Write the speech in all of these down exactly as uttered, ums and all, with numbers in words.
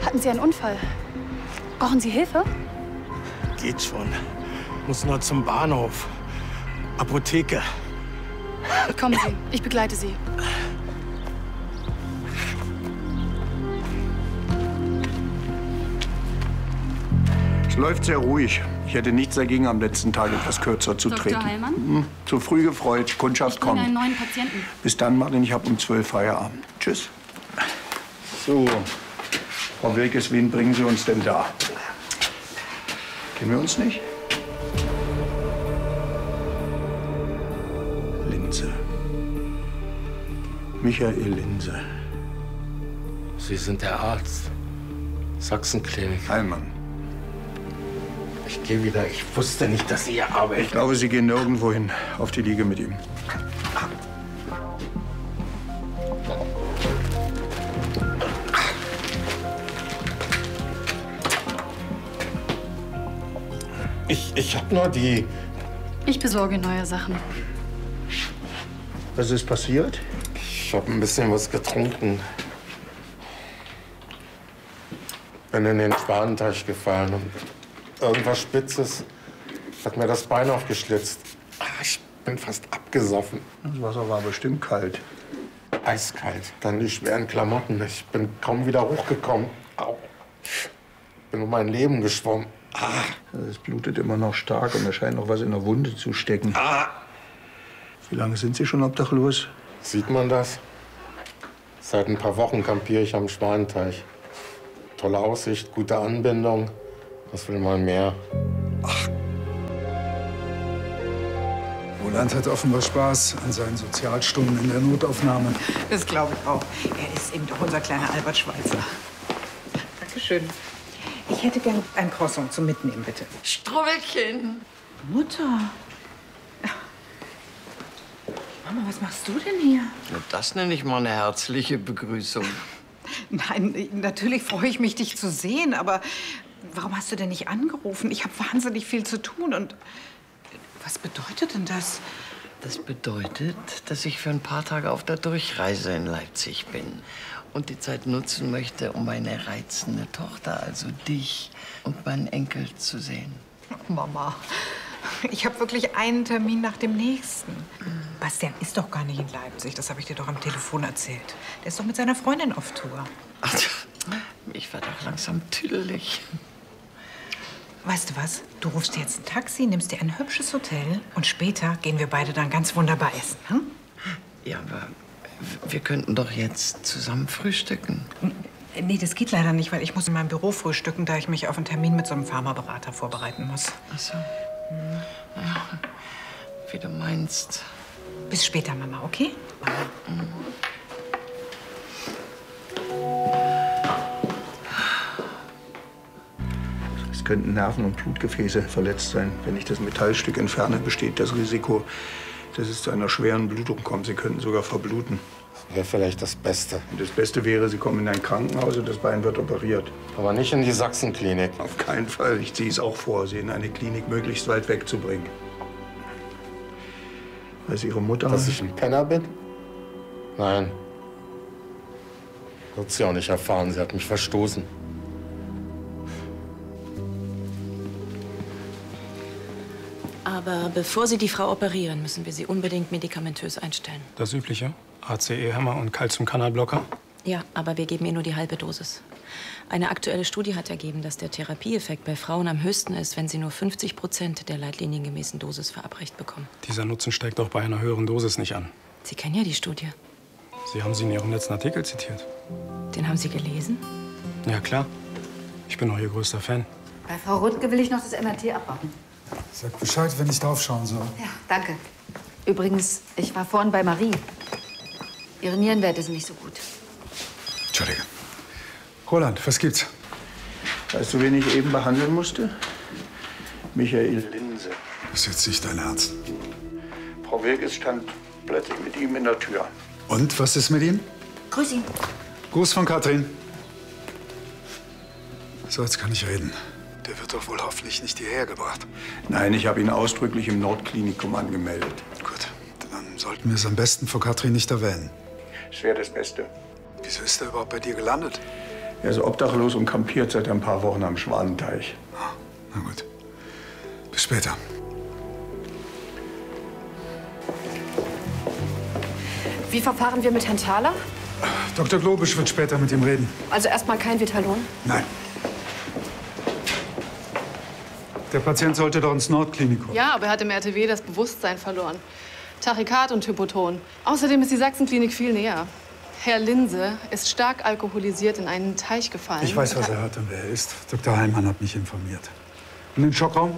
Hatten Sie einen Unfall? Brauchen Sie Hilfe? Geht schon. Muss nur zum Bahnhof. Apotheke. Kommen Sie, ich begleite Sie. Es läuft sehr ruhig. Ich hätte nichts dagegen, am letzten Tag etwas kürzer zu Doktor treten. Heilmann? Hm, zu früh gefreut. Kundschaft Ich bringe kommt. einen neuen Patienten. Bis dann, Martin. Ich habe um zwölf Feierabend. Tschüss. So, Frau Wilkes, wen bringen Sie uns denn da? Kennen wir uns nicht? Linse. Michael Linse. Sie sind der Arzt. Sachsenklinik. Heilmann. Ich gehe wieder. Ich wusste nicht, dass Sie hier arbeiten. Ich glaube, Sie gehen nirgendwo hin. Auf die Liege mit ihm. Ich, ich hab nur die... Ich besorge neue Sachen. Was ist passiert? Ich hab ein bisschen was getrunken. Bin in den Schwanenteich gefallen und irgendwas Spitzes hat mir das Bein aufgeschlitzt. Ah, Ich bin fast abgesoffen. Das Wasser war bestimmt kalt. Eiskalt. Dann die schweren Klamotten. Ich bin kaum wieder hochgekommen. Au. Bin um mein Leben geschwommen. Ah. Es blutet immer noch stark und es scheint noch was in der Wunde zu stecken. Ah. Wie lange sind Sie schon obdachlos? Sieht man das? Seit ein paar Wochen kampiere ich am Schwanenteich. Tolle Aussicht, gute Anbindung. Was will man mehr? Roland hat offenbar Spaß an seinen Sozialstunden in der Notaufnahme. Das glaube ich auch. Er ist eben doch unser kleiner Albert Schweitzer. Dankeschön. Ich hätte gern ein Croissant zum Mitnehmen, bitte. Struwwelchen. Mutter. Mama, was machst du denn hier? Das nenne ich mal eine herzliche Begrüßung. Nein, natürlich freue ich mich, dich zu sehen, aber warum hast du denn nicht angerufen? Ich habe wahnsinnig viel zu tun und was bedeutet denn das? Das bedeutet, dass ich für ein paar Tage auf der Durchreise in Leipzig bin und die Zeit nutzen möchte, um meine reizende Tochter, also dich und meinen Enkel zu sehen. Mama, ich habe wirklich einen Termin nach dem nächsten. Bastian ist doch gar nicht in Leipzig, das habe ich dir doch am Telefon erzählt. Der ist doch mit seiner Freundin auf Tour. Ach, ich werde auch langsam tüdelig. Weißt du was? Du rufst jetzt ein Taxi, nimmst dir ein hübsches Hotel und später gehen wir beide dann ganz wunderbar essen. Hm? Ja, aber wir könnten doch jetzt zusammen frühstücken. Nee, das geht leider nicht, weil ich muss in meinem Büro frühstücken, da ich mich auf einen Termin mit so einem Pharmaberater vorbereiten muss. Ach so. Ja, wie du meinst. Bis später, Mama, okay? Mhm. Es könnten Nerven und Blutgefäße verletzt sein. Wenn ich das Metallstück entferne, besteht das Risiko, dass es zu einer schweren Blutung kommt. Sie könnten sogar verbluten. Das wäre vielleicht das Beste. Und das Beste wäre, Sie kommen in ein Krankenhaus und das Bein wird operiert. Aber nicht in die Sachsenklinik. Auf keinen Fall. Ich ziehe es auch vor, Sie in eine Klinik möglichst weit wegzubringen. Weiß Ihre Mutter... Dass ich ein Penner bin? Nein. Wird sie auch nicht erfahren. Sie hat mich verstoßen. Aber bevor Sie die Frau operieren, müssen wir sie unbedingt medikamentös einstellen. Das Übliche? A C E-Hämmer und Calciumkanalblocker? Ja, aber wir geben ihr nur die halbe Dosis. Eine aktuelle Studie hat ergeben, dass der Therapieeffekt bei Frauen am höchsten ist, wenn sie nur fünfzig Prozent der leitliniengemäßen Dosis verabreicht bekommen. Dieser Nutzen steigt auch bei einer höheren Dosis nicht an. Sie kennen ja die Studie. Sie haben sie in Ihrem letzten Artikel zitiert. Den haben Sie gelesen? Ja, klar. Ich bin auch Ihr größter Fan. Bei Frau Rutke will ich noch das M R T abwarten. Sag Bescheid, wenn ich draufschauen soll. Ja, danke. Übrigens, ich war vorhin bei Marie. Ihre Nierenwerte sind nicht so gut. Entschuldige. Roland, was gibt's? Weißt du, wen ich eben behandeln musste? Michael Linse. Das ist jetzt nicht dein Ernst. Frau Wilkes stand plötzlich mit ihm in der Tür. Und, was ist mit ihm? Grüß ihn. Gruß von Katrin. So, jetzt kann ich reden. Der wird doch wohl hoffentlich nicht hierher gebracht. Nein, ich habe ihn ausdrücklich im Nordklinikum angemeldet. Gut, dann sollten wir es am besten vor Katrin nicht erwähnen. Es wäre das Beste. Wieso ist er überhaupt bei dir gelandet? Er ist obdachlos und kampiert seit ein paar Wochen am Schwanenteich. Na gut. Bis später. Wie verfahren wir mit Herrn Thaler? Doktor Globisch wird später mit ihm reden. Also erstmal kein Vitalon? Nein. Der Patient sollte doch ins Nordklinikum. Ja, aber er hat im R T W das Bewusstsein verloren. Tachykard und Hypoton. Außerdem ist die Sachsenklinik viel näher. Herr Linse ist stark alkoholisiert in einen Teich gefallen. Ich weiß, was er hat und wer er ist. Doktor Heilmann hat mich informiert. In den Schockraum?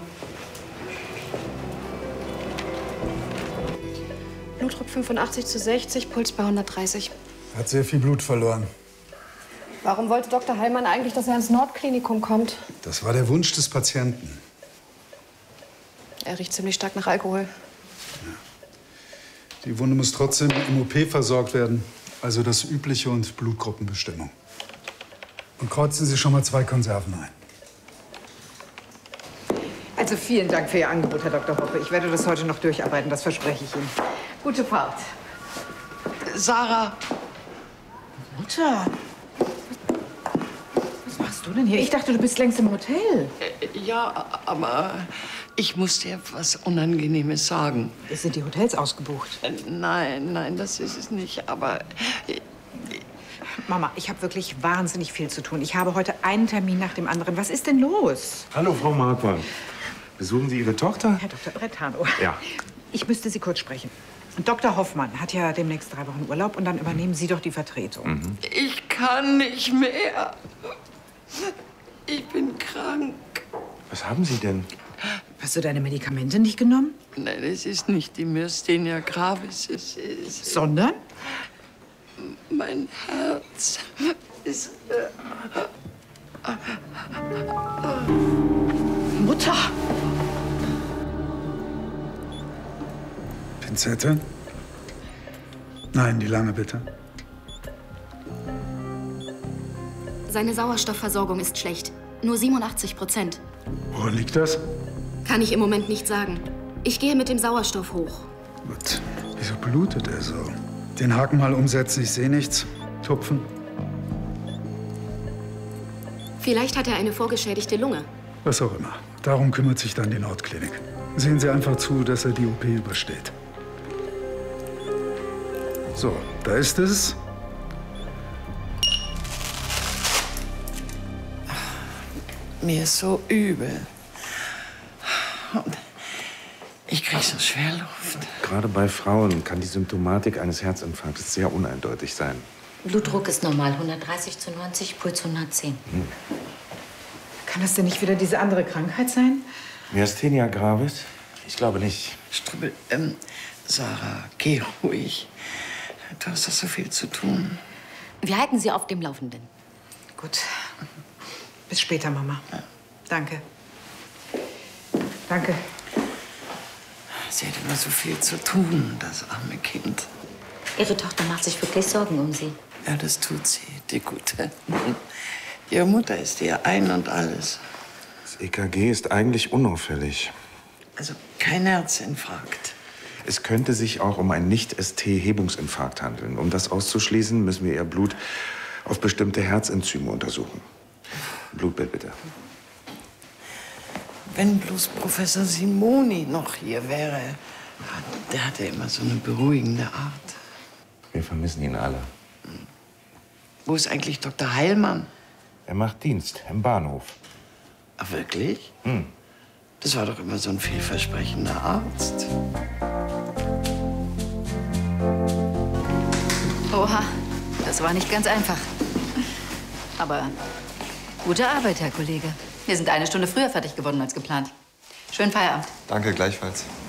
Blutdruck fünfundachtzig zu sechzig, Puls bei hundertdreißig. Er hat sehr viel Blut verloren. Warum wollte Doktor Heilmann eigentlich, dass er ins Nordklinikum kommt? Das war der Wunsch des Patienten. Er riecht ziemlich stark nach Alkohol. Die Wunde muss trotzdem im O P versorgt werden. Also das Übliche und Blutgruppenbestimmung. Und kreuzen Sie schon mal zwei Konserven ein. Also vielen Dank für Ihr Angebot, Herr Doktor Hoppe. Ich werde das heute noch durcharbeiten, das verspreche ich Ihnen. Gute Fahrt. Sarah. Mutter. Was machst du denn hier? Ich dachte, du bist längst im Hotel. Äh, ja, aber ich muss dir was Unangenehmes sagen. Sind die Hotels ausgebucht? Äh, nein, nein, das ist es nicht. Aber äh, Mama, ich habe wirklich wahnsinnig viel zu tun. Ich habe heute einen Termin nach dem anderen. Was ist denn los? Hallo, Frau Marquardt. Besuchen Sie Ihre Tochter? Herr Doktor Brentano. Ja. Ich müsste Sie kurz sprechen. Doktor Hoffmann hat ja demnächst drei Wochen Urlaub und dann übernehmen Sie doch die Vertretung. Mhm. ich kann nicht mehr. Ich bin krank. Was haben Sie denn? Hast du deine Medikamente nicht genommen? Nein, es ist nicht die Myasthenia gravis. Es ist... Sondern? Mein Herz ist... Äh, Mutter! Pinzette? Nein, die lange bitte. Seine Sauerstoffversorgung ist schlecht. Nur siebenundachtzig Prozent. Woran liegt das? Kann ich im Moment nicht sagen. Ich gehe mit dem Sauerstoff hoch. Gut. Wieso blutet er so? Den Haken mal umsetzen, ich sehe nichts. Tupfen. Vielleicht hat er eine vorgeschädigte Lunge. Was auch immer. Darum kümmert sich dann die Nordklinik. Sehen Sie einfach zu, dass er die O P übersteht. So, da ist es. Mir ist so übel. Und ich krieg so schwer Luft. Gerade bei Frauen kann die Symptomatik eines Herzinfarktes sehr uneindeutig sein. Blutdruck ist normal, hundertdreißig zu neunzig, Puls hundertzehn. Hm. Kann das denn nicht wieder diese andere Krankheit sein? Myasthenia gravis? Ich glaube nicht. Strüppel, ähm, Sarah, geh ruhig. Du hast doch so viel zu tun. Wir halten Sie auf dem Laufenden. Gut. Bis später, Mama. Ja. Danke. Danke. Sie hat immer so viel zu tun, das arme Kind. Ihre Tochter macht sich wirklich Sorgen um Sie. Ja, das tut sie, die Gute. Ihre Mutter ist ihr Ein und Alles. Das E K G ist eigentlich unauffällig. Also kein Herzinfarkt. Es könnte sich auch um einen Nicht-S T-Hebungsinfarkt handeln. Um das auszuschließen, müssen wir ihr Blut auf bestimmte Herzenzyme untersuchen. Blutbild bitte. Wenn bloß Professor Simoni noch hier wäre. Der hatte immer so eine beruhigende Art. Wir vermissen ihn alle. Wo ist eigentlich Doktor Heilmann? Er macht Dienst im Bahnhof. Ach, wirklich? Hm. Das war doch immer so ein vielversprechender Arzt. Oha, das war nicht ganz einfach. Aber gute Arbeit, Herr Kollege. Wir sind eine Stunde früher fertig geworden als geplant. Schönen Feierabend. Danke, gleichfalls.